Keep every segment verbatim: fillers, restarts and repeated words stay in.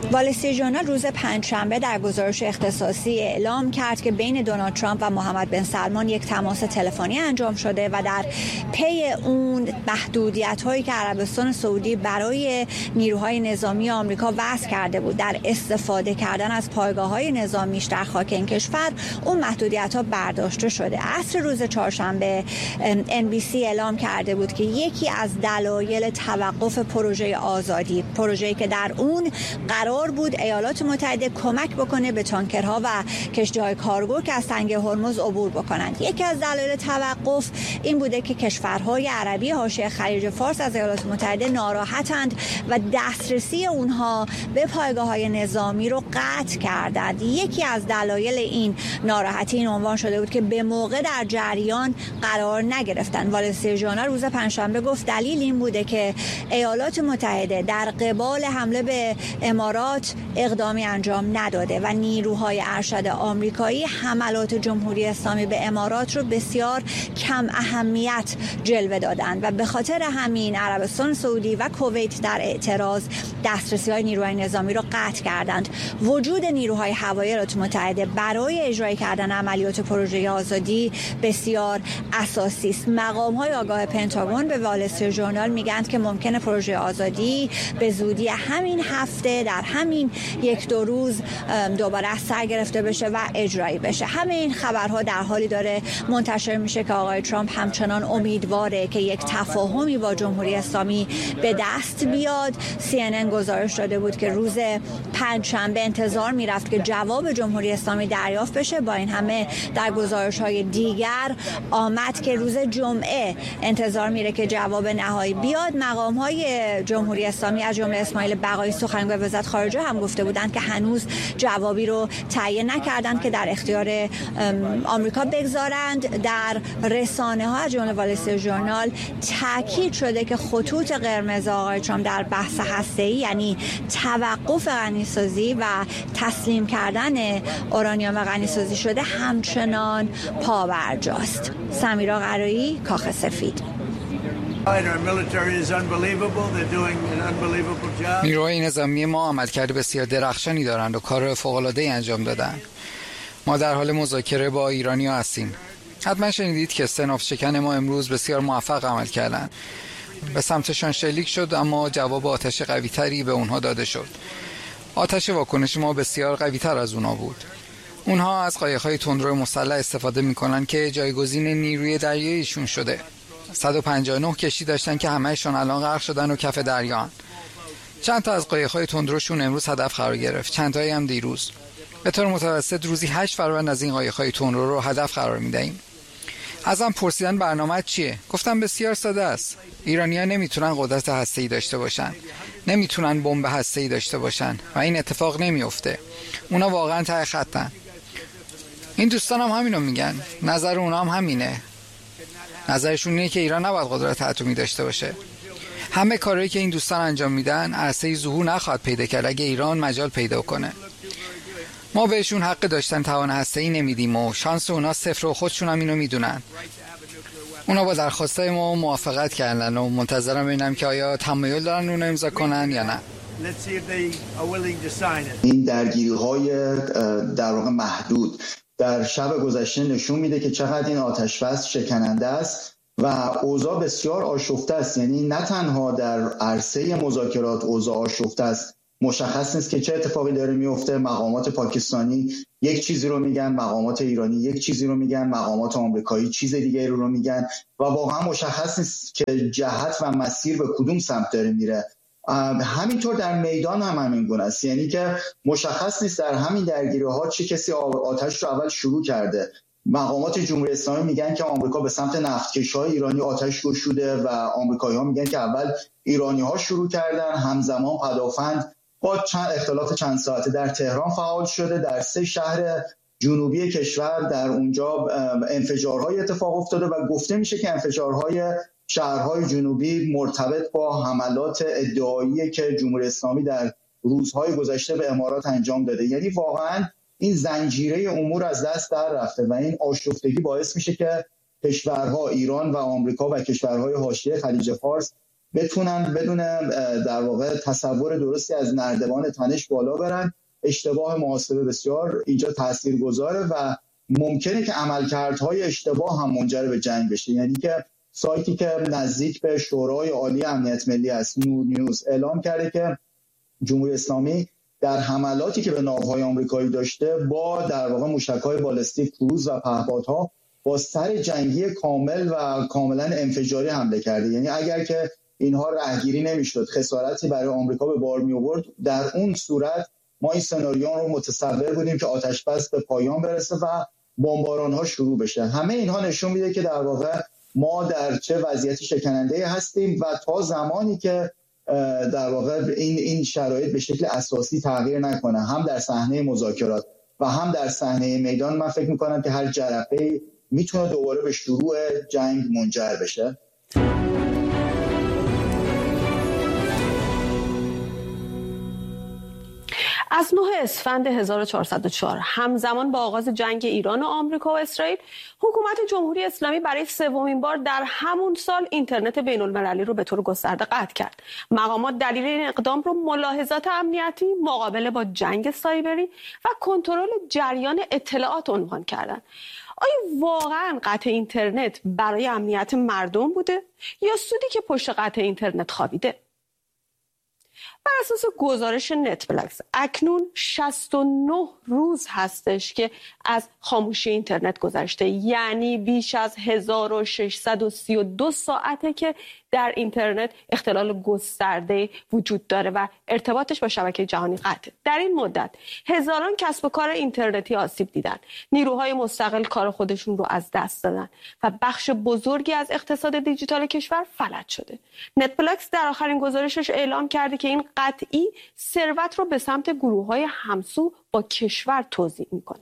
وال استریت ژورنال روز پنجشنبه در گزارش اختصاصی اعلام کرد که بین دونالد ترامپ و محمد بن سلمان یک تماس تلفنی انجام شده و در پی اون محدودیت‌هایی که عربستان سعودی برای نیروهای نظامی آمریکا وضع کرده بود در استفاده کردن از پایگاه‌های نظامیش در خاک این کشور، اون محدودیت‌ها برداشته شده. عصر روز چهارشنبه ان بی سی اعلام کرده بود که یکی از دلایل توقف پروژه آزادی، پروژه‌ای که در اون قرار بود ایالات متحده کمک بکنه به تانکرها و کشتی‌های کارگو که از تنگه هرمز عبور بکنند، یکی از دلایل توقف این بوده که کشورهای عربی حاشیه خلیج فارس از ایالات متحده ناراحتند و دسترسی اونها به پایگاه‌های نظامی رو قطع کردند. یکی از دلایل این ناراحتی این عنوان شده بود که به موقع در جریان قرار نگرفتن. وال استریت ژورنال روز پنجشنبه گفت دلیل این بوده که ایالات متحده در قبال حمله به امارات اقدامی انجام نداده و نیروهای ارشد آمریکایی حملات جمهوری اسلامی به امارات رو بسیار کم اهمیت جلوه دادند و به خاطر همین عربستان سعودی و کویت در اعتراض دسترسی‌های نیروهای نظامی رو قطع کردند. وجود نیروهای هوایی ایالات متحده برای اجرای کردن عملیات پروژه آزادی بسیار اساسی است. مقام‌های آگاه پنتاگون به وال استریت ژورنال میگن که ممکنه پروژه آزادی به زودی همین هفته در همین یک دو روز دوباره از سر گرفته بشه و اجرایی بشه. همه این خبرها در حالی داره منتشر میشه که آقای ترامپ همچنان امیدواره که یک تفاهمی با جمهوری اسلامی به دست بیاد. سی ان ان گزارش داده بود که روز پنجشنبه انتظار میرفت که جواب جمهوری اسلامی دریافت بشه. با این همه در گزارش‌های دیگر آمد که روز جمعه انتظار میره که جواب نهایی بیاد. مقام‌های جمهوری اسلامی از جمله اسماعیل بقایی سخنگوی وزارت خارجه هم گفته بودند که هنوز جوابی رو تعیین نکردند که در اختیار آمریکا بگذارند. در رسانه‌ها از جمله وال استریت ژورنال تاکید شده که خطوط قرمز آقای ترامپ در بحث هسته‌ای، یعنی توقف غنیسازی و تسلیم کردن اورانیوم غنیسازی شده، همچنان پابرجاست. سمیرا قرایی، کاخ سفید. نیروهای نظامی ما عملکرد بسیار درخشانی دارند و کار فوق‌العاده‌ای انجام دادن. ما در حال مذاکره با ایرانی‌ها هستیم. حتما شنیدید که استناف شکن ما امروز بسیار موفق عمل کردند. به سمتشان شلیک شد اما جواب آتش قوی‌تری به اونها داده شد. آتش واکنش ما بسیار قوی‌تر از اونها بود. اونها از قایق‌های تندرو مسلح استفاده می‌کنن که جایگزین نیروی دریاییشون شده. صد و پنجاه و نه کشتی داشتن که همه‌شون الان غرق شدن و کف دریان. چند تا از قایق‌های تندروشون امروز هدف قرار گرفت، چند تایی هم دیروز. به طور متوسط روزی هشت فروند از این قایق‌های تندرو رو هدف قرار می‌دهیم. ازم پرسیدن برنامه چیه؟ گفتم بسیار ساده است. ایرانی‌ها نمیتونن قدرت هسته‌ای داشته باشن. نمیتونن بمب هسته‌ای داشته باشن و این اتفاق نمیفته. اونا واقعا ته خطن. این دوستان هم همینو میگن. نظر اونا هم همینه. نظرشون اینه که ایران نباید قدرت اتمی داشته باشه. همه کارهایی که این دوستان انجام میدن عرصه ظهور نخواهد پیدا کرد اگه ایران مجال پیدا کنه. ما بهشون حق داشتن توان هسته‌ای نمیدیم و شانس اونا صفر و خودشون هم اینو میدونن. اونا با درخواستای ما موافقت کردن و منتظرم ببینم که آیا تمایل دارن اونو امضا کنن یا نه. این درگیری‌های در واقع محدود در شب گذشته نشون میده که چقدر این آتش بس شکننده است و اوضاع بسیار آشفته است. یعنی نه تنها در عرصه مذاکرات اوضاع آشفته است، مشخص نیست که چه اتفاقی داره میفته. مقامات پاکستانی یک چیزی رو میگن، مقامات ایرانی یک چیزی رو میگن، مقامات آمریکایی چیز دیگری رو میگن و واقعا مشخص نیست که جهت و مسیر به کدوم سمت داره میره. همینطور در میدان هم همین گونه است. یعنی که مشخص نیست در همین درگیری‌ها چه کسی آتش رو اول شروع کرده. مقامات جمهوری اسلامی میگن که آمریکا به سمت نفتکش‌های ایرانی آتش گشوده و آمریکایی‌ها میگن که اول ایرانی‌ها شروع کردن. همزمان پدافند با چند اختلاف چند ساعته در تهران فعال شده. در سه شهر جنوبی کشور در اونجا انفجارهای اتفاق افتاده و گفته میشه که انفجارهای شهرهای جنوبی مرتبط با حملات ادعایی که جمهوری اسلامی در روزهای گذشته به امارات انجام داده. یعنی واقعا این زنجیره امور از دست در رفته و این آشفتگی باعث میشه که کشورها ایران و آمریکا و کشورهای حاشیه خلیج فارس بتونن بدون در واقع تصور درستی از نردبان تنش بالا برن. اشتباه محاسبه بسیار اینجا تاثیرگذاره و ممکنه که عملکردهای اشتباه هم منجر به جنگ بشه. یعنی که سایتی که نزدیک به شورای عالی امنیت ملی است، نور نیوز، اعلام کرده که جمهوری اسلامی در حملاتی که به ناوهای آمریکایی داشته با در واقع موشک‌های بالستیک کروز و پهپادها با سر جنگی کامل و کاملا انفجاری حمله کرده. یعنی اگر که اینها رهگیری نمی‌شد، خسارتی برای آمریکا به بار می‌آورد، در اون صورت ما این سناریو رو متصور بودیم که آتش بس به پایان برسه و بمباران‌ها شروع بشه. همه اینها نشون میده که در واقع ما در چه وضعیت شکننده هستیم و تا زمانی که در واقع این این شرایط به شکل اساسی تغییر نکنه، هم در صحنه مذاکرات و هم در صحنه میدان، من فکر می‌کنم که هر جرقه‌ای میتونه دوباره به شروع جنگ منجر بشه. از نه اسفند هزار و چهارصد و چهار همزمان با آغاز جنگ ایران و آمریکا و اسرائیل، حکومت جمهوری اسلامی برای سومین بار در همون سال اینترنت بین المللی رو به طور گسترده قطع کرد. مقامات دلیل این اقدام رو ملاحظات امنیتی، مقابله با جنگ سایبری و کنترل جریان اطلاعات عنوان کردند. آیا واقعا قطع اینترنت برای امنیت مردم بوده یا سودی که پشت قطع اینترنت خوابیده؟ بر اساس گزارش نتفلیکس اکنون شصت و نه روز هستش که از خاموشی اینترنت گذشته، یعنی بیش از هزار و ششصد و سی و دو ساعته که در اینترنت اختلال گسترده وجود داره و ارتباطش با شبکه جهانی قطعه. در این مدت هزاران کسب و کار اینترنتی آسیب دیدن، نیروهای مستقل کار خودشون رو از دست دادن و بخش بزرگی از اقتصاد دیجیتال کشور فلج شده. نتفلیکس در آخرین گزارشش اعلام کرده که این قطعی ثروت رو به سمت گروه‌های همسو با کشور توزیع میکنه.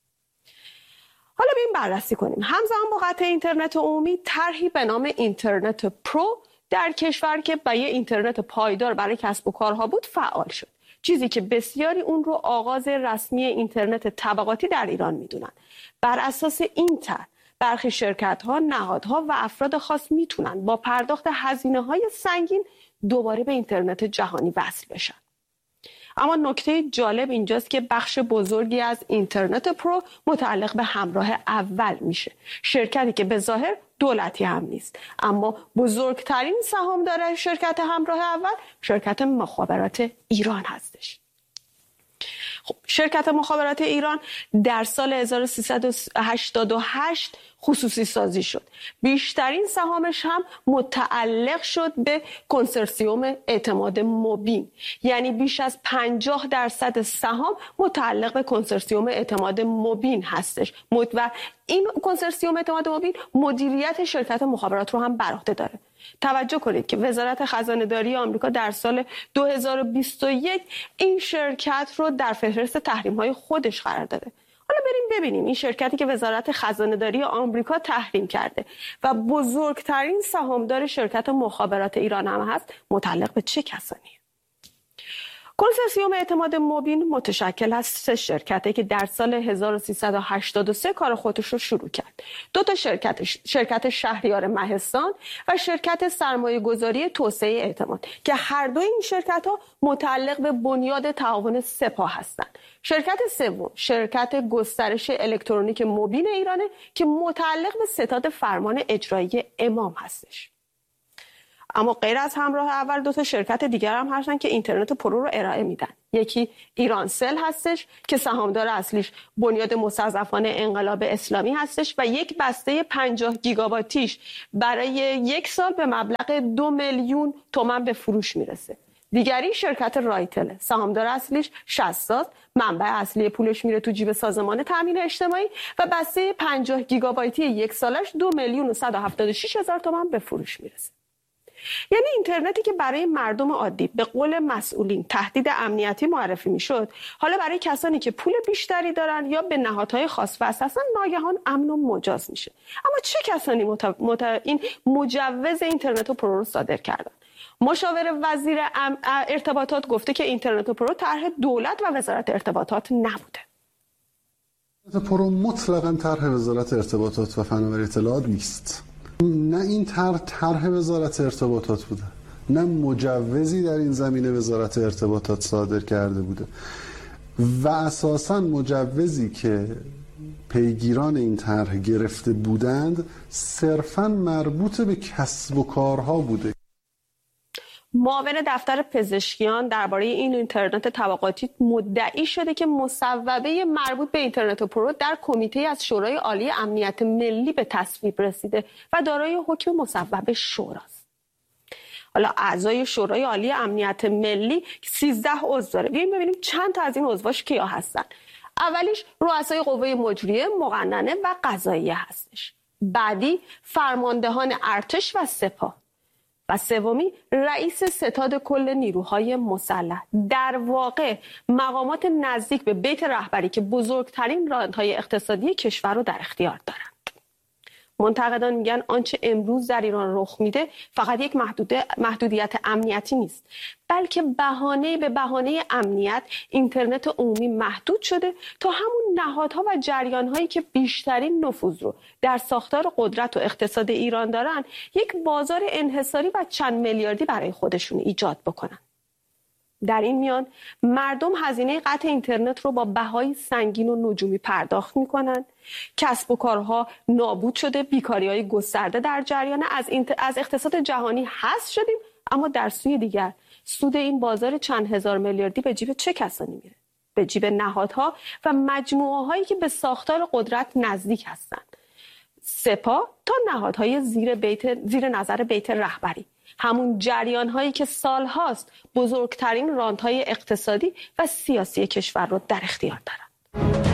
حالا بیایم بررسی کنیم. همزمان با قطع اینترنت عمومی، طرحی به نام اینترنت پرو در کشور که به یه اینترنت پایدار برای کسب و کارها بود فعال شد. چیزی که بسیاری اون رو آغاز رسمی اینترنت طبقاتی در ایران میدونن. بر اساس این طرح برخی شرکت‌ها، نهادها و افراد خاص میتونن با پرداخت هزینه‌های سنگین دوباره به اینترنت جهانی وصل بشن. اما نکته جالب اینجاست که بخش بزرگی از اینترنت پرو متعلق به همراه اول میشه، شرکتی که به ظاهر دولتی هم نیست، اما بزرگترین سهامدار شرکت همراه اول شرکت مخابرات ایران هستش. خب، شرکت مخابرات ایران در سال هزار و سیصد و هشتاد و هشت خصوصی سازی شد. بیشترین سهامش هم متعلق شد به کنسرسیوم اعتماد مبین، یعنی بیش از پنجاه درصد سهام متعلق به کنسرسیوم اعتماد مبین هستش و این کنسرسیوم اعتماد مبین مدیریت شرکت مخابرات رو هم بر عهده داره. توجه کنید که وزارت خزانه‌داری آمریکا در سال دو هزار و بیست و یک این شرکت رو در فهرست تحریم‌های خودش قرار داده. حالا بریم ببینیم این شرکتی که وزارت خزانه‌داری آمریکا تحریم کرده و بزرگترین سهامدار شرکت مخابرات ایران هم هست، متعلق به چه کسانیه؟ کنسرسیوم اعتماد مبین متشکل از سه شرکتی که در سال هزار و سیصد و هشتاد و سه کار خودش رو شروع کرد. دو تا شرکت شرکت شهریار مهستان و شرکت سرمایه گذاری توسعه اعتماد که هر دو این شرکت ها متعلق به بنیاد تعاون سپاه هستند. شرکت سوم شرکت گسترش الکترونیک مبین ایرانه که متعلق به ستاد فرمان اجرایی امام هستش. اما غیر از همراه اول دو تا شرکت دیگر هم هستن که اینترنت پرو رو ارائه میدن. یکی ایرانسل هستش که سهامدار اصلیش بنیاد مستضعفان انقلاب اسلامی هستش و یک بسته پنجاه گیگابایتیش برای یک سال به مبلغ دو میلیون تومان به فروش میرسه. دیگری شرکت رایتل، سهامدار اصلیش شصت، منبع اصلی پولش میره تو جیب سازمان تامین اجتماعی و بسته پنجاه گیگابایتی یک سالش دو میلیون و صد و هفتاد و شش هزار تومان به فروش میرسه. یعنی اینترنتی که برای مردم عادی به قول مسئولین تهدید امنیتی معرفی میشد، حالا برای کسانی که پول بیشتری دارن یا به نهادهای خاص وصل هستن ناگهان امن و مجاز میشه. اما چه کسانی مت... مت... این مجوز اینترنت پرو رو صادر کردن؟ مشاور وزیر ام... ارتباطات گفته که اینترنت پرو طرح دولت و وزارت ارتباطات نبوده. اینترنت پرو مطلقاً طرح وزارت ارتباطات و فناوری اطلاعات نیست. نه این طرح طرح وزارت ارتباطات بوده، نه مجوزی در این زمینه وزارت ارتباطات صادر کرده بوده و اساساً مجوزی که پیگیران این طرح گرفته بودند صرفاً مربوط به کسب و کارها بوده. معاون دفتر پزشکیان درباره این اینترنت طبقاتی مدعی شده که مصوبه مربوط به اینترنت پرو در کمیته از شورای عالی امنیت ملی به تصویب رسیده و دارای حکم مصوبه شوراست. حالا اعضای شورای عالی امنیت ملی سیزده عضو داره. بیایم ببینیم چند تا از این عضواش کیا هستن. اولیش رؤسای قوه مجریه، مقننه و قضاییه هستش. بعدی فرماندهان ارتش و سپاه. و سومی رئیس ستاد کل نیروهای مسلح. در واقع مقامات نزدیک به بیت رهبری که بزرگترین راندهای اقتصادی کشور رو در اختیار دارند. منتقدان میگن آنچه امروز در ایران رخ میده فقط یک محدودیت امنیتی نیست، بلکه بهانه به بهانه امنیت اینترنت عمومی محدود شده تا همون نهادها و جریانهایی که بیشترین نفوذ رو در ساختار قدرت و اقتصاد ایران دارن یک بازار انحصاری و چند میلیاردی برای خودشون ایجاد بکنن. در این میان مردم هزینه قطع اینترنت رو با بهای سنگین و نجومی پرداخت میکنن. کسب و کارها نابود شده، بیکاری‌های گسترده در جریان، از از اقتصاد جهانی حذف شدیم، اما در سوی دیگر سود این بازار چند هزار میلیاردی به جیب چه کسانی میره؟ به جیب نهادها و مجموعه‌هایی که به ساختار قدرت نزدیک هستند. سپاه تا نهادهای زیر بیت زیر نظر بیت رهبری، همون جریان هایی که سال هاست بزرگترین راندهای اقتصادی و سیاسی کشور رو در اختیار دارن.